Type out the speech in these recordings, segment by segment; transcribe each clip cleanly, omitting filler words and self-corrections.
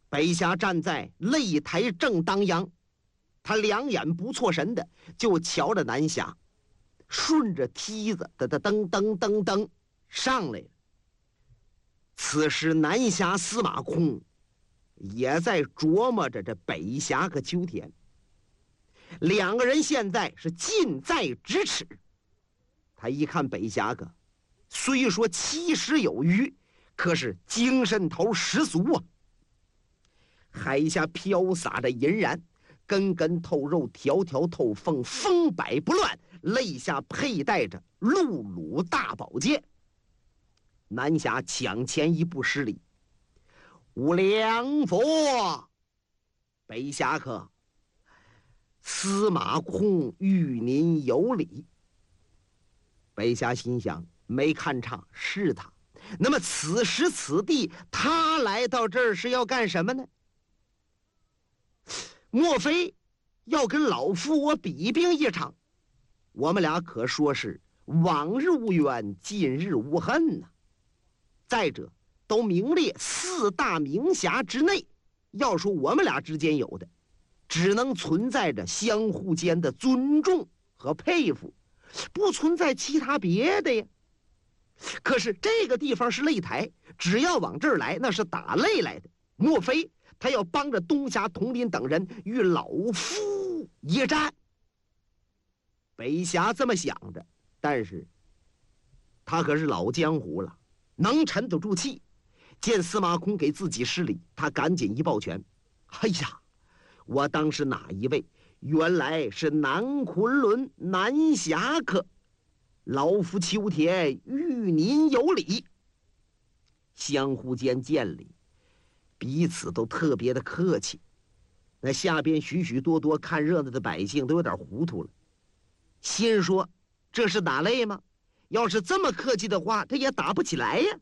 北峡站在擂台正当阳，他两眼不错神的就瞧着南侠，顺着梯子噔噔噔噔上来了。此时南侠司马空也在琢磨着这北峡和秋田，两个人现在是近在咫尺。他一看北峡哥，虽说70有余，可是精神头十足啊！海下飘洒着银髯，根根透肉，条条透缝，风摆不乱。肋下佩戴着碌碌大宝剑。南侠抢前一步施礼：“无量佛！”北侠客，司马空与您有礼。北侠心想，没看差是他，那么此时此地他来到这儿是要干什么呢？莫非要跟老夫我比拼一场？我们俩可说是往日无冤，近日无恨呐。再者，都名列4大名侠之内，要说我们俩之间有的，只能存在着相互间的尊重和佩服，不存在其他别的呀。可是这个地方是擂台，只要往这儿来，那是打擂来的。莫非他要帮着东侠、佟林等人与老夫一战？北侠这么想着，但是他可是老江湖了，能沉得住气。见司马空给自己施礼，他赶紧一抱拳：“哎呀，我当是哪一位？原来是南昆仑南侠客，老夫秋田与您有礼。”相互间见礼，彼此都特别的客气。那下边许许多多看热闹的百姓都有点糊涂了，心说这是打擂吗？要是这么客气的话，他也打不起来呀。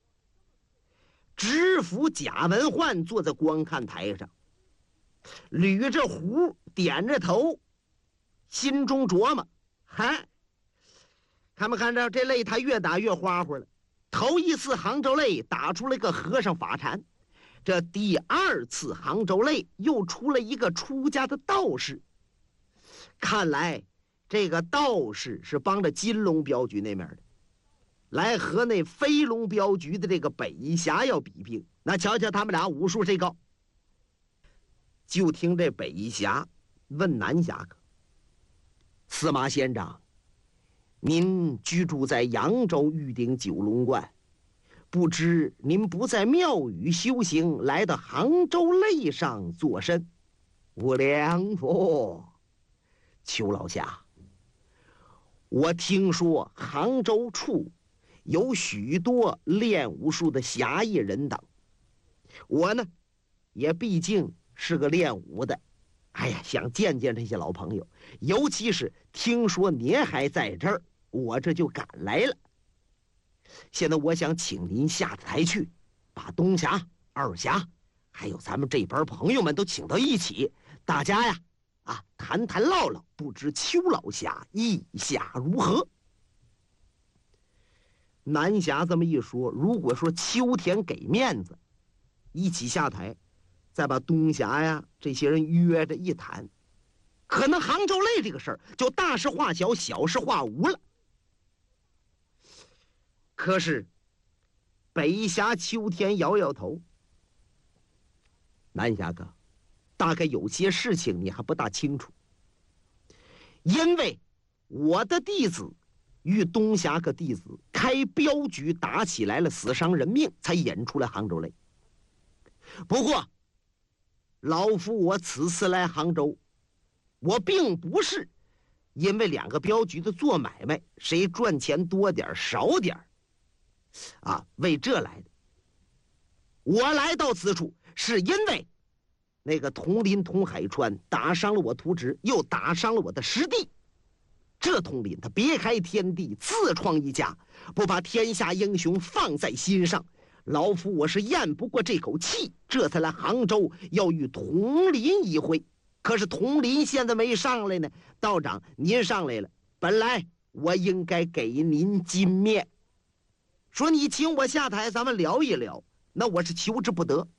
知府贾文焕坐在观看台上，捋着胡，点着头，心中琢磨：嗨，看没看着这擂台越打越花花了？头一次杭州擂打出了个和尚法禅，这第2次杭州擂又出了一个出家的道士。看来这个道士是帮着金龙镖局那面的，来和那飞龙镖局的这个北侠要比拼。那瞧瞧他们俩武术谁高？就听这北侠问南侠客：“司马仙长，您居住在扬州玉鼎九龙观，不知您不在庙宇修行，来到杭州擂上作甚？”“无量佛，邱老侠，我听说杭州处有许多练武术的侠义人等，我呢也毕竟是个练武的，哎呀，想见见这些老朋友，尤其是听说您还在这儿，我这就赶来了。现在我想请您下台去，把东侠、二侠还有咱们这帮朋友们都请到一起，大家呀谈谈唠唠，不知邱老侠意下如何？”南侠这么一说，如果说秋田给面子，一起下台，再把东侠呀这些人约着一谈，可能杭州擂这个事儿就大事化小，小事化无了。可是北侠秋田摇摇头：“南侠哥，大概有些事情你还不大清楚，因为我的弟子与东侠客弟子开镖局打起来了，死伤人命，才演出来杭州擂。不过老夫我此次来杭州，我并不是因为2个镖局的做买卖，谁赚钱多点少点为这来的。我来到此处是因为那个佟林佟海川打伤了我徒侄，又打伤了我的师弟。这佟林他别开天地，自创一家，不把天下英雄放在心上。老夫我是咽不过这口气，这才来杭州要与佟林一会。可是佟林现在没上来呢。道长您上来了，本来我应该给您金面，说你请我下台，咱们聊一聊，那我是求之不得。